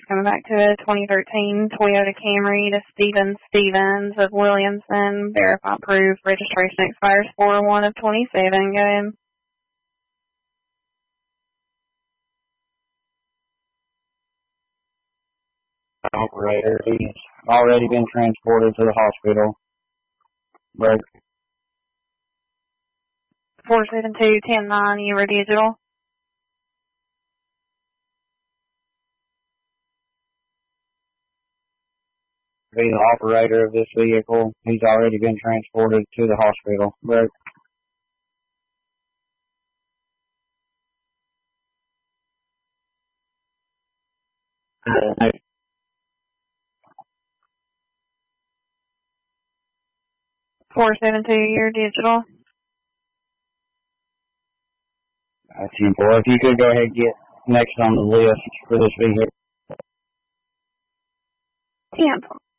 Coming back to a 2013 Toyota Camry to Steven Stevens of Williamson. Verify proof. Registration expires 4/1 of 27. Go ahead. Operator, he's already been transported to the hospital. Break. 472-10-9, you were digital. Be the operator of this vehicle. He's already been transported to the hospital. Break. Uh, 472, you're digital. 10-4. If you could go ahead and get next on the list for this vehicle. 10-4.